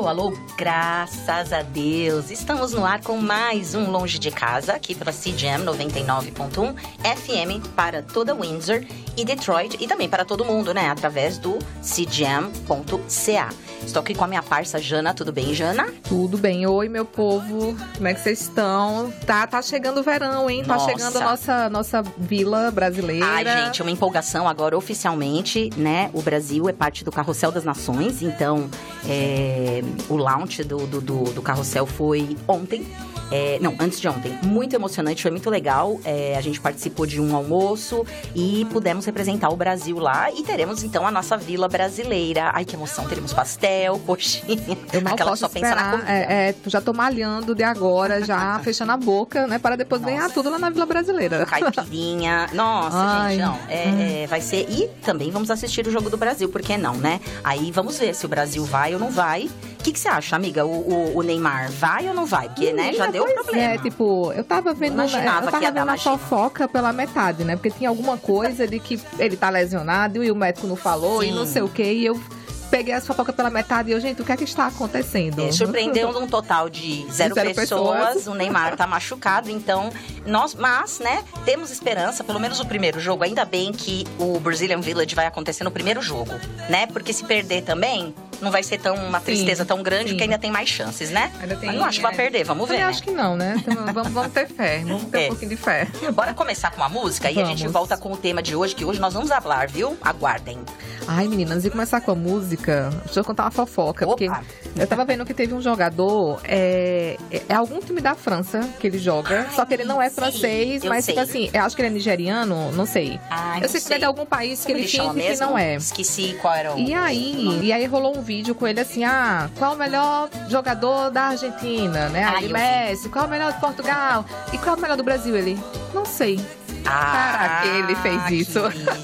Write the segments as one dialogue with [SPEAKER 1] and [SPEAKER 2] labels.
[SPEAKER 1] Alô, alô, graças a Deus. Estamos no ar com mais um Longe de Casa, aqui pela CJAM 99.1 FM para toda Windsor e Detroit e também para todo mundo, né? Através do cjam.ca. Estou aqui com a minha parça Jana. Tudo bem, Jana?
[SPEAKER 2] Tudo bem. Oi, meu povo. Como é que vocês estão? Tá chegando o verão, hein?
[SPEAKER 1] Nossa.
[SPEAKER 2] Tá chegando a nossa vila brasileira.
[SPEAKER 1] Ai, gente, uma empolgação agora oficialmente, né? O Brasil é parte do Carrossel das Nações, então o launch do Carrossel foi ontem. Não, antes de ontem. Muito emocionante, foi muito legal. A gente participou de um almoço e pudemos representar o Brasil lá. E teremos, então, a nossa vila brasileira. Ai, que emoção. Teremos pastel, coxinha.
[SPEAKER 2] Eu não
[SPEAKER 1] Aquela
[SPEAKER 2] posso
[SPEAKER 1] que só pensa na comida.
[SPEAKER 2] Já tô malhando de agora, já fechando a boca, né? Para depois ganhar tudo lá na vila brasileira.
[SPEAKER 1] Caipirinha. Nossa,
[SPEAKER 2] ai,
[SPEAKER 1] gente, não. Vai ser... E também vamos assistir o Jogo do Brasil, por que não, né? Aí vamos ver se o Brasil vai ou não vai. O que você acha, amiga? O Neymar vai ou não vai? Porque, né, já deu problema.
[SPEAKER 2] Eu tava vendo a fofoca pela metade, né? Porque tinha alguma coisa de que ele tá lesionado e o médico não falou. Sim. E não sei o quê. E eu peguei essa fofoca pela metade e eu, gente, o que é que está acontecendo?
[SPEAKER 1] Surpreendeu um total de zero pessoas. O Neymar tá machucado, então... Mas, né, temos esperança, pelo menos o primeiro jogo. Ainda bem que o Brazilian Village vai acontecer no primeiro jogo, né? Porque se perder também, não vai ser uma tristeza tão grande, porque ainda tem mais chances, né? Mas não acho que vai perder, vamos ver,
[SPEAKER 2] Eu acho que não, né? Então, vamos ter fé, vamos ter um pouquinho de fé.
[SPEAKER 1] Bora começar com uma música e a gente volta com o tema de hoje, que hoje nós vamos falar, viu? Aguardem.
[SPEAKER 2] Ai, meninas, antes de começar com a música, deixa eu contar uma fofoca.
[SPEAKER 1] Opa.
[SPEAKER 2] Porque eu tava vendo que teve um jogador, é algum time da França que ele joga, só que ele não é francês, mas tipo assim, eu acho que ele é nigeriano, não sei. Eu sei que ele é de algum país que ele finge que não é.
[SPEAKER 1] Esqueci qual era o...
[SPEAKER 2] E aí rolou um vídeo com ele assim, qual é o melhor jogador da Argentina, né? Messi, qual é o melhor de Portugal? E qual é o melhor do Brasil? Ele, não sei. Caraca, ele fez isso.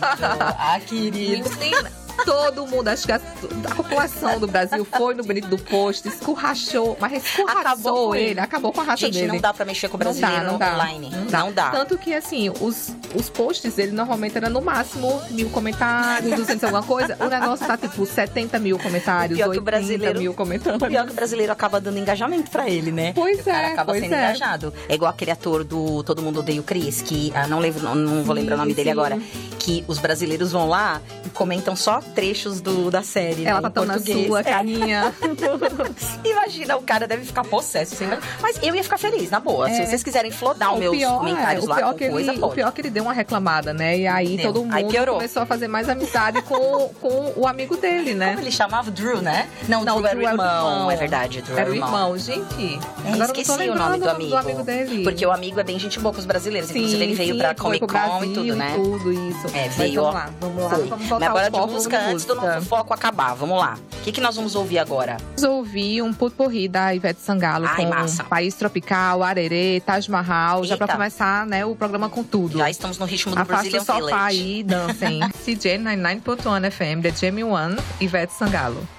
[SPEAKER 1] Querido.
[SPEAKER 2] Todo mundo, acho que a população do Brasil foi no Benito do Posto, escurrachou ele, acabou com a raça dele.
[SPEAKER 1] Gente, não dá pra mexer com o brasileiro online. Não dá.
[SPEAKER 2] Tanto que, assim, os posts dele normalmente eram no máximo 1.000 comentários, 200 alguma coisa. O negócio tá, tipo, 70 mil comentários, 80 mil comentários.
[SPEAKER 1] O pior que o brasileiro acaba dando engajamento pra ele, né?
[SPEAKER 2] Pois é,
[SPEAKER 1] o cara acaba sendo engajado. É igual aquele ator do Todo Mundo Odeia o Chris, que não vou lembrar o nome dele agora, que os brasileiros vão lá e comentam só trechos da série,
[SPEAKER 2] Ela
[SPEAKER 1] né,
[SPEAKER 2] tá tão na sua carinha.
[SPEAKER 1] Imagina, o cara deve ficar possesso. Mas eu ia ficar feliz, na boa. Se vocês quiserem flodar os meus comentários lá com coisa, pode.
[SPEAKER 2] O pior é que ele deu uma reclamada, né? E aí todo mundo começou a fazer mais amizade com o amigo dele, né?
[SPEAKER 1] Como ele chamava? Drew, né? Não, Drew era o irmão. É verdade, Drew
[SPEAKER 2] era o irmão. Gente,
[SPEAKER 1] esqueci o nome do amigo
[SPEAKER 2] dele.
[SPEAKER 1] Porque o amigo é bem gente boa com os brasileiros. Inclusive, ele veio pra Comic Con e tudo, né?
[SPEAKER 2] Tudo isso.
[SPEAKER 1] Veio,
[SPEAKER 2] vamos lá. Vamos voltar
[SPEAKER 1] agora de música antes do nosso foco acabar. Vamos lá. O que nós vamos ouvir agora?
[SPEAKER 2] Vamos ouvir um potpourri da Ivete Sangalo com País Tropical, Arerê, Taj Mahal. Já pra começar, né, o programa com tudo.
[SPEAKER 1] Já estamos no ritmo do Brazilian Village.
[SPEAKER 2] Afasta o sofá aí e dancem. CJ 99.1 FM, The Jamie One, Ivete Sangalo.